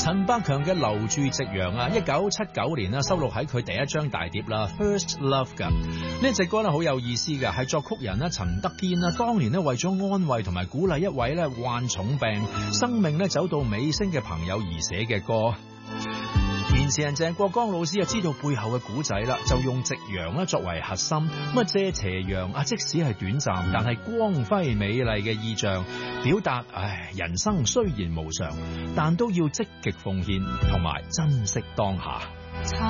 陳百強嘅留住夕陽啊，1979年啦收錄喺佢第一張大碟啦 First Love 噶。呢隻歌咧好有意思嘅，係作曲人咧陳德堅啦，當年咧為咗安慰同埋鼓勵一位咧患重病、生命咧走到尾聲嘅朋友而寫嘅歌。填詞人鄭國江老師就知道背後嘅古仔啦，就用夕陽啦作為核心，咁啊借斜陽啊，即使係短暫，但係光輝美麗嘅意象，表達人生雖然無常，但都要積極奉獻同埋珍惜當下。